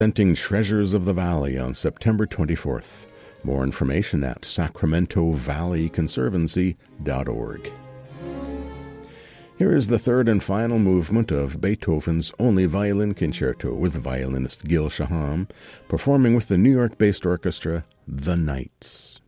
Presenting Treasures of the Valley on September 24th. More information at sacramentovalleyconservancy.org. Here is the third and final movement of Beethoven's Only Violin Concerto with violinist Gil Shaham, performing with the New York-based orchestra The Knights.